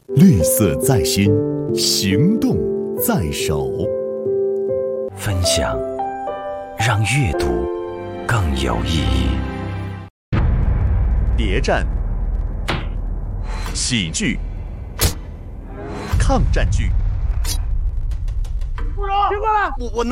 绿色在心，行动在手。 分享，让阅读更有意义。 谍战、喜剧、抗战剧。 住手！别过来！ 我